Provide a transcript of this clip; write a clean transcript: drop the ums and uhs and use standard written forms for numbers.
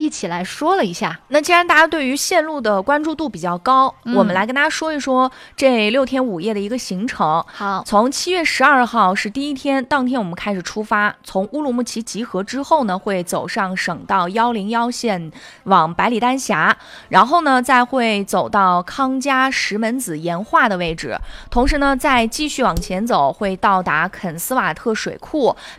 一起来说了一下。 那既然大家对于线路的关注度比较高，我们来跟大家说一说这6天5夜的一个行程。 好， 从7月12号是第一天，当天我们开始出发，从乌鲁木齐集合之后呢，会走上省道101线往百里丹峡，然后呢再会走到康佳石门子岩画的位置，同时呢再继续往前走，会到达肯斯瓦特水库，